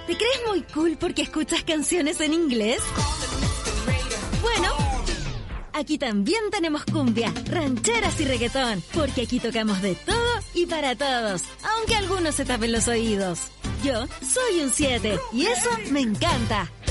¿Te crees muy cool porque escuchas canciones en inglés? Bueno, aquí también tenemos cumbia, rancheras y reggaetón, porque aquí tocamos de todo y para todos, aunque algunos se tapen los oídos. Yo soy un 7 y eso me encanta.